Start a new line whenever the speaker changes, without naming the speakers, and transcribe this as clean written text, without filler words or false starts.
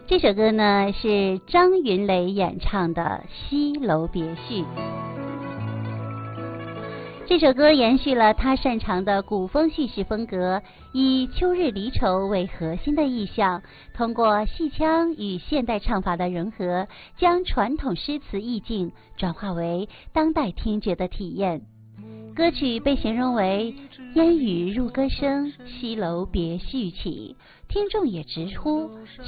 这首歌呢是张云雷演唱的《西楼别序》。这首歌延续了他擅长的古风叙事风格，以秋日离愁为核心的意象，通过戏腔与现代唱法的融合，将传统诗词意境转化为当代听觉的体验。歌曲被形容为烟雨入歌声，西楼别序起，听众也直呼